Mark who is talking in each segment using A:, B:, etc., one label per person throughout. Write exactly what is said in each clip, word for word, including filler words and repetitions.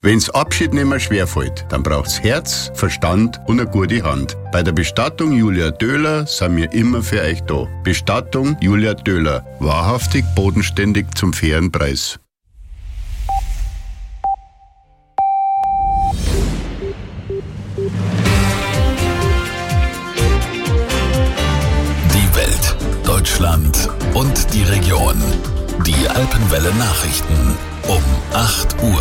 A: Wenn's Abschied nicht mehr schwerfällt, dann braucht's Herz, Verstand und eine gute Hand. Bei der Bestattung Julia Döhler sind wir immer für euch da. Bestattung Julia Döhler. Wahrhaftig, bodenständig, zum fairen Preis.
B: Die Welt, Deutschland und die Region. Die Alpenwelle Nachrichten um acht Uhr.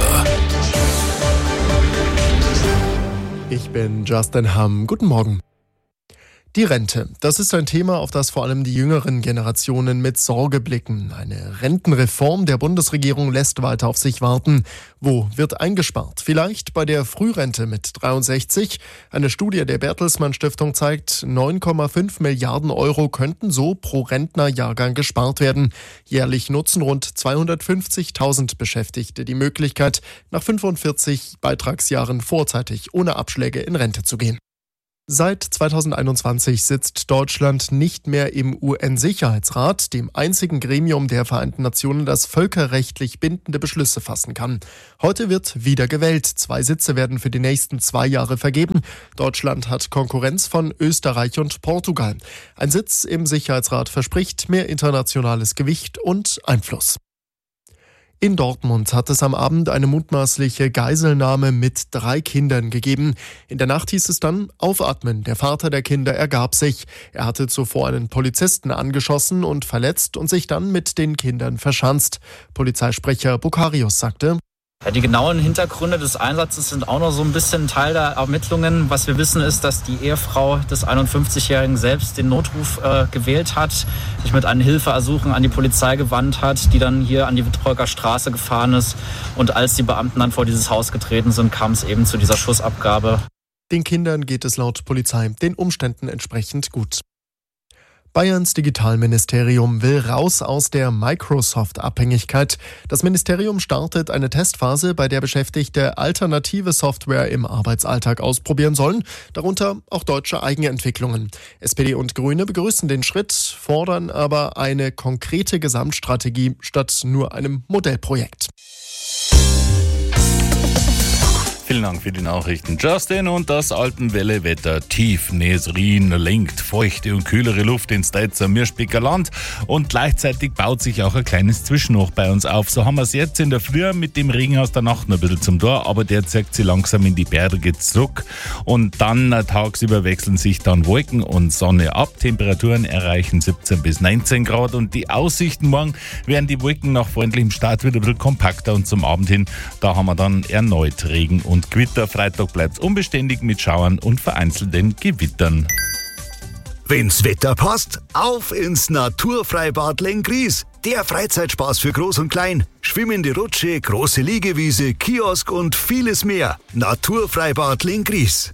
C: Ich bin Justin Hamm. Guten Morgen. Die Rente, das ist ein Thema, auf das vor allem die jüngeren Generationen mit Sorge blicken. Eine Rentenreform der Bundesregierung lässt weiter auf sich warten. Wo wird eingespart? Vielleicht bei der Frührente mit dreiundsechzig. Eine Studie der Bertelsmann Stiftung zeigt, neun Komma fünf Milliarden Euro könnten so pro Rentnerjahrgang gespart werden. Jährlich nutzen rund zweihundertfünfzigtausend Beschäftigte die Möglichkeit, nach fünfundvierzig Beitragsjahren vorzeitig ohne Abschläge in Rente zu gehen. Seit zweitausendeinundzwanzig sitzt Deutschland nicht mehr im U N-Sicherheitsrat, dem einzigen Gremium der Vereinten Nationen, das völkerrechtlich bindende Beschlüsse fassen kann. Heute wird wieder gewählt. Zwei Sitze werden für die nächsten zwei Jahre vergeben. Deutschland hat Konkurrenz von Österreich und Portugal. Ein Sitz im Sicherheitsrat verspricht mehr internationales Gewicht und Einfluss. In Dortmund hat es am Abend eine mutmaßliche Geiselnahme mit drei Kindern gegeben. In der Nacht hieß es dann, aufatmen. Der Vater der Kinder ergab sich. Er hatte zuvor einen Polizisten angeschossen und verletzt und sich dann mit den Kindern verschanzt. Polizeisprecher Bukarius sagte:
D: Ja, die genauen Hintergründe des Einsatzes sind auch noch so ein bisschen Teil der Ermittlungen. Was wir wissen ist, dass die Ehefrau des einundfünfzigjährigen selbst den Notruf äh, gewählt hat, sich mit einem Hilfeersuchen an die Polizei gewandt hat, die dann hier an die Wittreuker Straße gefahren ist. Und als die Beamten dann vor dieses Haus getreten sind, kam es eben zu dieser Schussabgabe.
C: Den Kindern geht es laut Polizei den Umständen entsprechend gut. Bayerns Digitalministerium will raus aus der Microsoft-Abhängigkeit. Das Ministerium startet eine Testphase, bei der Beschäftigte alternative Software im Arbeitsalltag ausprobieren sollen, darunter auch deutsche Eigenentwicklungen. S P D und Grüne begrüßen den Schritt, fordern aber eine konkrete Gesamtstrategie statt nur einem Modellprojekt.
E: Vielen Dank für die Nachrichten, Justin. Und das Alpenwelle-Wetter. Tief Nesrin lenkt feuchte und kühlere Luft ins Deizer Mirschbecker Land und gleichzeitig baut sich auch ein kleines Zwischenhoch bei uns auf. So haben wir es jetzt in der Früh mit dem Regen aus der Nacht noch ein bisschen zum Tor, aber der zieht sich langsam in die Berge zurück und dann tagsüber wechseln sich dann Wolken und Sonne ab. Temperaturen erreichen siebzehn bis neunzehn Grad und die Aussichten morgen werden die Wolken nach freundlichem Start wieder ein bisschen kompakter und zum Abend hin, da haben wir dann erneut Regen und Und Gewitter. Freitag bleibt es unbeständig mit Schauern und vereinzelten Gewittern.
F: Wenn's Wetter passt, auf ins Naturfreibad Lenggries. Der Freizeitspaß für Groß und Klein. Schwimmende Rutsche, große Liegewiese, Kiosk und vieles mehr. Naturfreibad Lenggries.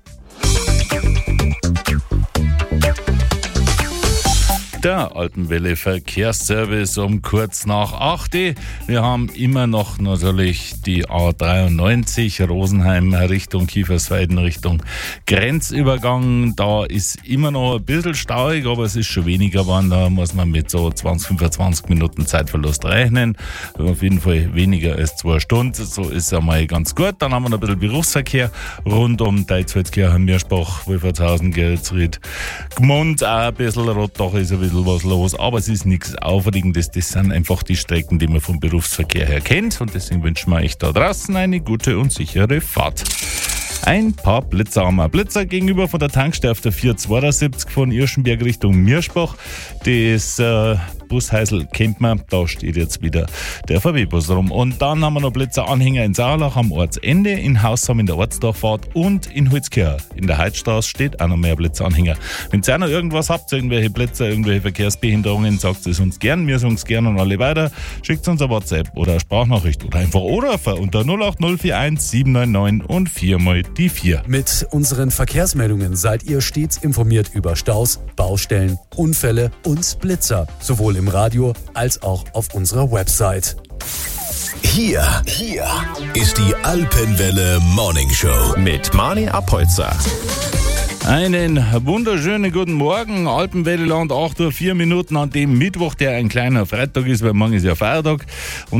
E: Der Alpenwelle Verkehrsservice um kurz nach acht. Wir haben immer noch natürlich die A dreiundneunzig Rosenheim Richtung Kiefersfelden Richtung Grenzübergang. Da ist immer noch ein bisschen stauig, aber es ist schon weniger geworden. Da muss man mit so zwanzig, fünfundzwanzig Minuten Zeitverlust rechnen. Auf jeden Fall weniger als zwei Stunden. So ist einmal ganz gut. Dann haben wir noch ein bisschen Berufsverkehr rund um Deizfeldskirchen, Mirschbach, Wolfertshausen, Geretsried, Gmund. Auch ein bisschen Rottach ist ein bisschen was los, aber es ist nichts Aufregendes. Das sind einfach die Strecken, die man vom Berufsverkehr her kennt und deswegen wünschen wir euch da draußen eine gute und sichere Fahrt. Ein paar Blitzer haben wir. Blitzer gegenüber von der Tankstelle auf der vierhundertzweiundsiebzig von Irschenberg Richtung Mirschbach. Das äh, Busheisel kennt man, da steht jetzt wieder der V W-Bus rum. Und dann haben wir noch Blitzer-Anhänger in Saarlach am Ortsende, in Hausham in der Ortsdorffahrt und in Holzkirch. In der Heidstraße steht auch noch mehr Blitzer-Anhänger. Wenn ihr auch noch irgendwas habt, irgendwelche Blitzer, irgendwelche Verkehrsbehinderungen, sagt es uns gern. Wir sagen es gern an alle weiter. Schickt uns eine WhatsApp oder eine Sprachnachricht oder einfach Anrufen unter null acht null vier eins sieben neun neun und viermal die vier.
G: Mit unseren Verkehrsmeldungen seid ihr stets informiert über Staus, Baustellen, Unfälle und Blitzer. Sowohl im Radio als auch auf unserer Website.
B: Hier, hier ist die Alpenwelle Morning Show mit Marlin Abholzer.
E: Einen wunderschönen guten Morgen, Alpenwelleland, acht Uhr vier Minuten an dem Mittwoch, der ein kleiner Freitag ist, weil morgen ist ja Feiertag und da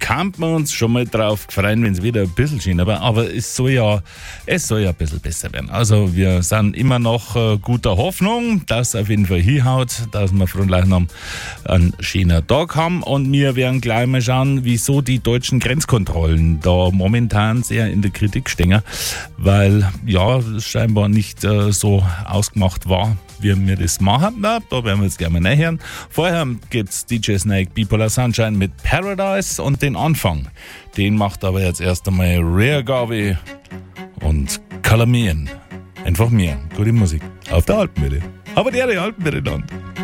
E: kann man uns schon mal drauf freuen, wenn es wieder ein bisschen schöner wird. Aber es soll ja, es soll ja ein bisschen besser werden. Also wir sind immer noch äh, guter Hoffnung, dass es auf jeden Fall hinhaut, dass wir Fronleichnam einen schönen Tag haben. Und wir werden gleich mal schauen, wieso die deutschen Grenzkontrollen da momentan sehr in der Kritik stehen, weil ja, es scheinbar nicht äh, so ausgemacht war, wie wir das machen. Na, da werden wir jetzt gerne mal reinhören. Vorher gibt's D J Snake, Bipolar Sunshine mit Paradise und den Anfang. Den macht aber jetzt erst einmal Rare Garvey und Color Me In. Einfach mehr. Gute Musik. Auf der Alpenwelle. Aber der, die Alpenwelle dann.